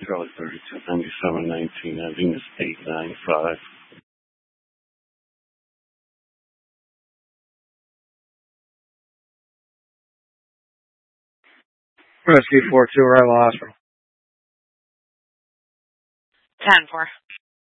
Charlie 329719, Venus 895. Rescue 42, Arrival Hospital. 10-4.